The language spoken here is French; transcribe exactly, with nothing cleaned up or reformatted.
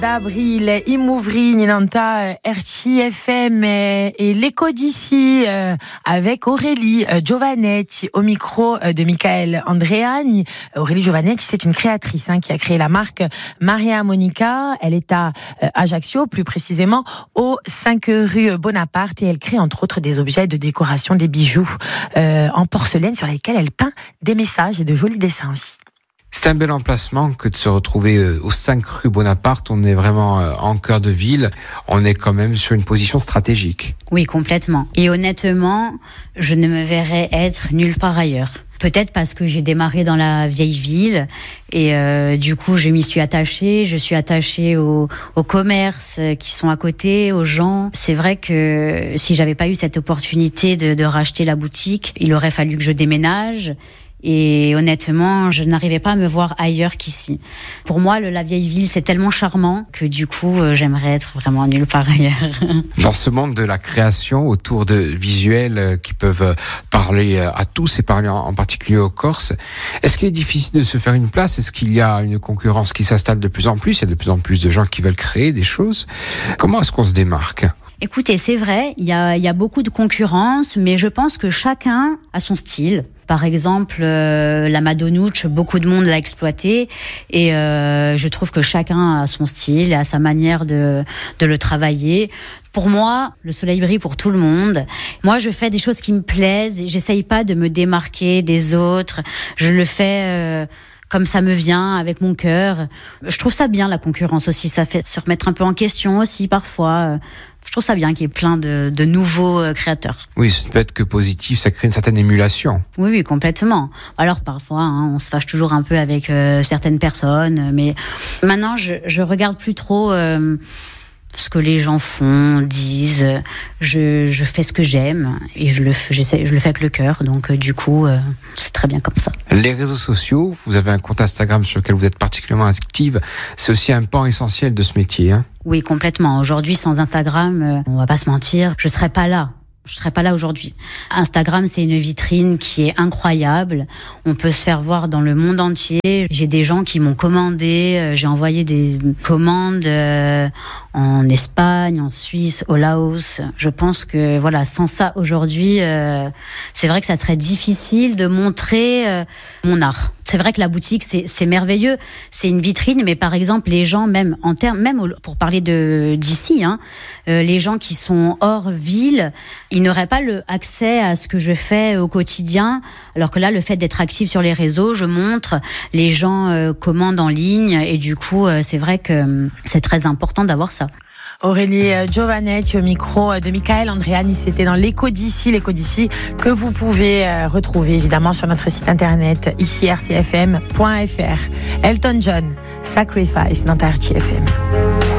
D'abril, Imouvri, Ninanta, R C F M et, et l'écho d'ici euh, avec Aurélie euh, Giovanetti au micro euh, de Michael Andreani. Aurélie Giovanetti, c'est une créatrice hein, qui a créé la marque Maria Monica. Elle est à euh, Ajaccio, plus précisément au cinq rue Bonaparte et elle crée entre autres des objets de décoration, des bijoux euh, en porcelaine sur lesquels elle peint des messages et de jolis dessins aussi. C'est un bel emplacement que de se retrouver au cinq rue Bonaparte. On est vraiment en cœur de ville. On est quand même sur une position stratégique. Oui, complètement. Et honnêtement, je ne me verrais être nulle part ailleurs. Peut-être parce que j'ai démarré dans la vieille ville et euh, du coup je m'y suis attachée. Je suis attachée aux, aux commerces qui sont à côté, aux gens. C'est vrai que si j'avais pas eu cette opportunité de, de racheter la boutique, il aurait fallu que je déménage. Et honnêtement, je n'arrivais pas à me voir ailleurs qu'ici. Pour moi, le, la vieille ville, c'est tellement charmant que du coup, euh, j'aimerais être vraiment nulle part ailleurs. Dans ce monde de la création, autour de visuels euh, qui peuvent parler à tous et parler en, en particulier aux Corses, est-ce qu'il est difficile de se faire une place ? Est-ce qu'il y a une concurrence qui s'installe de plus en plus ? Il y a de plus en plus de gens qui veulent créer des choses. Comment est-ce qu'on se démarque ? Écoutez, c'est vrai, il y a, il y a beaucoup de concurrence, mais je pense que chacun a son style. Par exemple, euh, la Madonouche, beaucoup de monde l'a exploité et euh, je trouve que chacun a son style et a sa manière de, de le travailler. Pour moi, le soleil brille pour tout le monde. Moi, je fais des choses qui me plaisent et j'essaye pas de me démarquer des autres. Je le fais... Euh, comme ça me vient, avec mon cœur. Je trouve ça bien, la concurrence aussi. Ça fait se remettre un peu en question aussi, parfois. Je trouve ça bien qu'il y ait plein de, de nouveaux créateurs. Oui, ça peut être que positif, ça crée une certaine émulation. Oui, oui, complètement. Alors, parfois, hein, on se fâche toujours un peu avec euh, certaines personnes. Mais maintenant, je, je regarde plus trop... Euh, ce que les gens font, disent, je, je fais ce que j'aime et je le, j'essaie, je le fais avec le cœur, donc euh, du coup, euh, c'est très bien comme ça. Les réseaux sociaux, vous avez un compte Instagram sur lequel vous êtes particulièrement active, c'est aussi un pan essentiel de ce métier. Hein ? Oui, complètement. Aujourd'hui, sans Instagram, euh, on va pas se mentir, je serais pas là. Je serais pas là aujourd'hui. Instagram, c'est une vitrine qui est incroyable. On peut se faire voir dans le monde entier. J'ai des gens qui m'ont commandé. J'ai envoyé des commandes euh, en Espagne, en Suisse, au Laos. Je pense que voilà, sans ça aujourd'hui, euh, c'est vrai que ça serait difficile de montrer euh, mon art. C'est vrai que la boutique, c'est, c'est merveilleux. C'est une vitrine, mais par exemple, les gens, même en termes, même pour parler de d'ici, hein, euh, les gens qui sont hors ville, ils n'auraient pas le accès à ce que je fais au quotidien. Alors que là, le fait d'être active sur les réseaux, je montre, les gens euh, commandent en ligne, et du coup, euh, c'est vrai que euh, c'est très important d'avoir ça. Aurélie Giovanetti au micro de Michael Andreani, c'était dans l'écho d'ici, l'écho d'ici que vous pouvez retrouver évidemment sur notre site internet ici r c f m point f r. Elton John, Sacrifice dans ta R C F M.